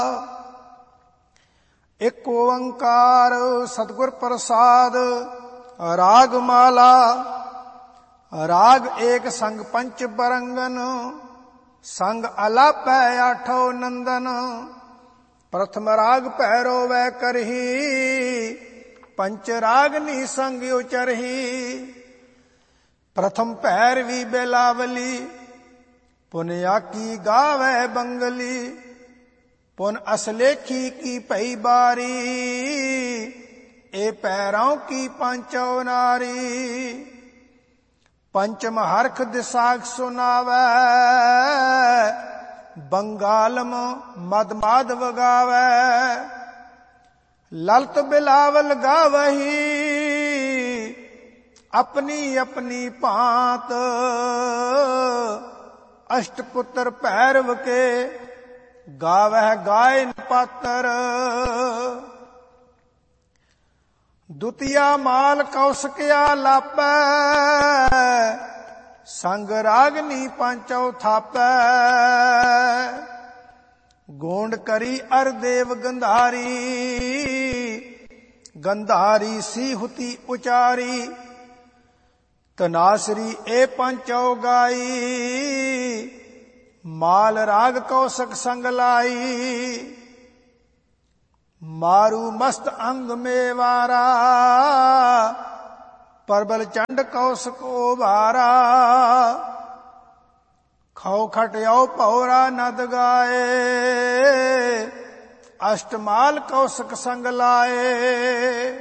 ਇੱਕ ਓੰਕਾਰ ਸਤਿਗੁਰ ਪ੍ਰਸਾਦ। ਰਾਗ ਮਾਲਾ। ਰਾਗ ਏਕ ਸੰਗ ਪੰਚ ਬਰੰਗਨ, ਸੰਗ ਅਲਾਪੈ ਆਠੋ ਨੰਦਨ। ਪ੍ਰਥਮ ਰਾਗ ਭੈਰੋ ਵੈ ਕਰਹੀ, ਪੰਚ ਰਾਗਨੀ ਸੰਗ ਉਚਰਹੀ। ਪ੍ਰਥਮ ਭੈਰਵੀ ਬੇਲਾਵਲੀ, ਪੁਨ ਆਕੀ ਗਾਵੈ ਬੰਗਲੀ। ਪੁਨ ਅਸਲੇਖੀ ਕੀ ਭਈ ਬਾਰੀ, ਇਹ ਪੈਰੋਂ ਕੀ ਪਾਂਚੋ ਨਾਰੀ। ਪੰਚਮ ਹਰਖ ਦਿਸਾਖ ਸੁਨਾਵੈ, ਬੰਗਾਲਮ ਮਦ ਮਾਧਵ ਗਾਵੈ। ਲਲਤ ਬਿਲਾਵਲ ਗਾਵਹੀ, ਆਪਣੀ ਆਪਣੀ ਭਾਂਤ। ਅਸ਼ਟ ਪੁੱਤਰ ਭੈਰਵ ਕੇ, ਗਾਵਹਿ ਗਾਇਨ ਪਾਤਰ। ਦੁਤੀਆ ਮਾਲ ਕੌਸਕਿਆ ਲਾਪੈ, ਸੰਗ ਰਾਗਨੀ ਪਾਂਚੋ ਥਾਪੈ। ਗੋਂਡ ਕਰੀ ਅਰ ਦੇਵ ਗੰਧਾਰੀ, ਗੰਧਾਰੀ ਸੀਹੁਤੀ ਉਚਾਰੀ। ਤਨਾਸਰੀ ਇਹ ਪਾਂਚੋ ਗਾਈ, ਮਾਲ ਰਾਗ ਕੌਸਕ ਸੰਗ ਲਾਈ। ਮਾਰੂ ਮਸਤ ਅੰਗ ਮੇਵਾਰਾ, ਪਰਬਲ ਚੰਡ ਕੌਸਕ ਉਭਾਰਾ। ਖਉ ਖਟਿਆਉ ਭੌਰਾ ਨਦ ਗਾਏ, ਅਸ਼ਟਮਾਲ ਕੌਸਕ ਸੰਗ ਲਾਏ।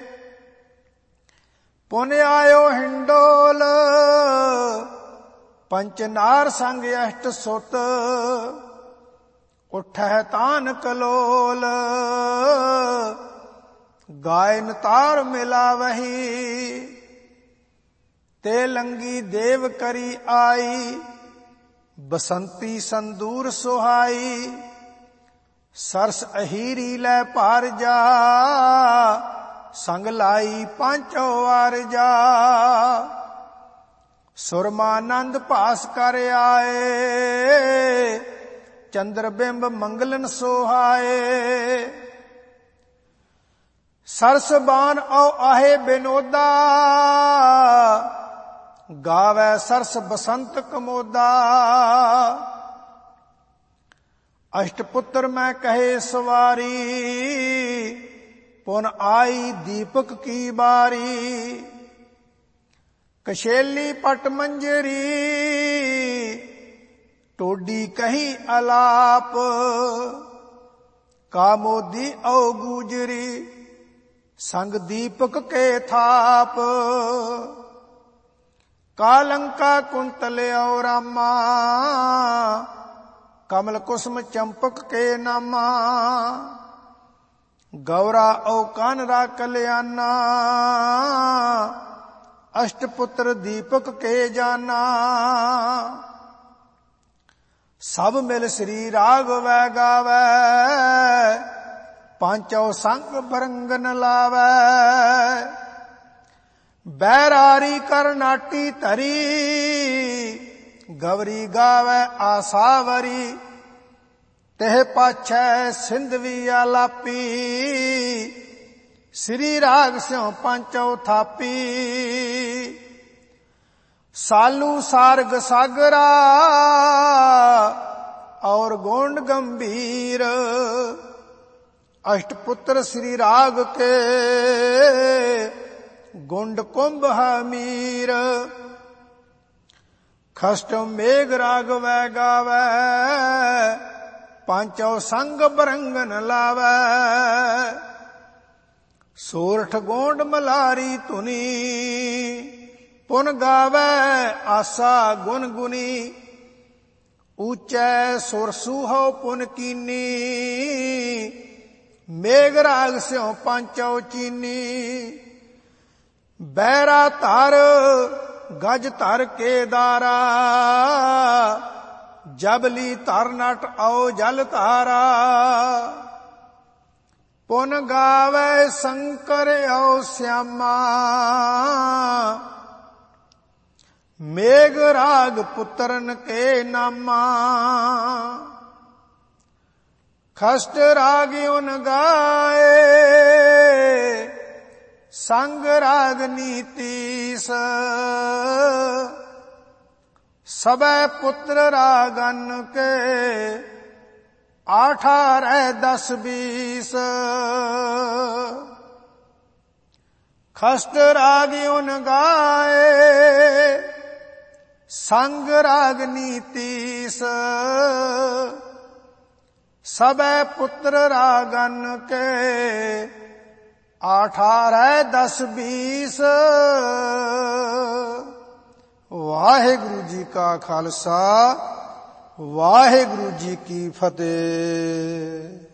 ਪੁਨ ਆਇਓ ਹਿੰਡੋਲ, ਪੰਚ ਨਾਰ ਸੰਗ ਅਸ਼ਟ ਸੁਤ। ਉਠੈ ਤਾਨ ਕਲੋਲ, ਗਾਇਨ ਤਾਰ ਮਿਲਾਵਹੀ। ਤੇ ਲੰਗੀ ਦੇਵ ਕਰੀ ਆਈ, ਬਸੰਤੀ ਸੰਦੂਰ ਸੁਹਾਈ। ਸਰਸ ਅਹੀਰੀ ਲੈ ਭਾਰ ਜਾ, ਸੰਗ ਲਾਈ ਪਾਂਚੋ ਵਾਰਜਾ। ਸੁਰਮਾਨੰਦ ਭਾਸ ਕਰ ਆਏ, ਚੰਦਰ ਬਿੰਬ ਮੰਗਲਨ ਸੁਹਾਏ। ਸਰਸ ਬਾਨ ਔ ਆਹੇ ਬਿਨੋਦਾ, ਗਾਵੈ ਸਰਸ ਬਸੰਤ ਕਮੋਦਾ। ਅਸ਼ਟ ਪੁੱਤਰ ਮੈਂ ਕਹੇ ਸਵਾਰੀ, ਪੁਨ ਆਈ ਦੀਪਕ ਕੀ ਬਾਰੀ। ਕਸ਼ੇਲੀ ਪਟ ਮੰਜਰੀ, ਟੋਡੀ ਕਹੀ ਅਲਾਪ। ਕਾਮੋਦੀ ਔ ਗੂਜਰੀ, ਸੰਗ ਦੀਪਕ ਕੇ ਥਾਪ। ਕਾਲੰਕਾ ਕੁੰਤਲ ਔ ਰਾਮਾ, ਕਮਲ ਕੁਸਮ ਚੰਪਕ ਕੇ ਨਾਮਾ। ਗੌਰਾ ਔ ਕਾਨਰਾ ਕਲਿਆਣਾ, ਅਸ਼ਟ ਪੁੱਤਰ ਦੀਪਕ ਕੇ ਜਾਨਾ। ਸਭ ਮਿਲ ਸ੍ਰੀ ਰਾਗ ਵੈ ਗਾਵੈ, ਪਾਂਚੋ ਸੰਗ ਬਰੰਗਨ ਲਾਵੈ। ਬੈਰਾਰੀ ਕਰਨਾਟੀ ਧਰੀ, ਗਵਰੀ ਗਾਵੈ ਆਸਾਵਰੀ। ਤਹਿ ਪਾਛੈ ਸਿੰਧਵੀ ਆਲਾਪੀ, ਸ੍ਰੀ ਰਾਗ ਸਿਉ ਪਾਂਚੋ ਥਾਪੀ। ਸਾਲੂ ਸਾਰਗ ਸਾਗਰਾ, ਔਰ ਗੋਂਡ ਗੰਭੀਰ। ਅਸ਼ਟ ਪੁੱਤਰ ਸ੍ਰੀ ਰਾਗ ਕੇ, ਗੁੰਡ ਕੁੰਭ ਹਮੀਰ। ਖਸਟ ਮੇਘ ਰਾਗ ਵੈ ਗਾਵੈ, ਪਾਂਚੋ ਸੰਗ ਬਰੰਗਨ ਲਾਵੈ। ਸੋਰਠ ਗੋਂਡ ਮਲਾਰੀ ਧੁਨੀ, ਪੁਨ ਗਾਵੈ ਆਸਾ ਗੁਨ ਗੁਨੀ। ਊਚੈ ਸੁਰ ਸੂਹੋ ਪੁਨ ਕੀਨੀ, ਮੇਘ ਰਾਗ ਸਿਉ ਪਾਂਚੋ ਚੀਨੀ। ਬੈਰਾ ਧਰ ਗਜ ਧਰ ਕੇਦਾਰਾ, ਜਬਲੀ ਧਰ ਨਟ ਔ ਜਲ ਧਾਰਾ। ਪੁਨ ਗਾਵੈ ਸ਼ੰਕਰ ਔ ਸਿਆਮਾ, ਮੇਘ ਰਾਗ ਪੁੱਤਰਨ ਕੇ ਨਾਮਾ। खष्ट राग उन गाए संग राग नीतीस सबे पुत्र रागन के 18 10 20 खष्ट राग उन गाए संग राग नीतीस सबे पुत्र रागन के 18 10 20 वाहिगुरु जी का खालसा वाहिगुरु जी की फतेह।